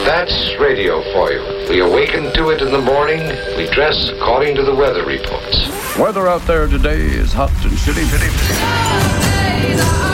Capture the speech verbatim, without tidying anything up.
That's radio for you. We awaken to it in the morning. We dress according to the weather reports. Weather out there today is hot and shitty, shitty, shitty.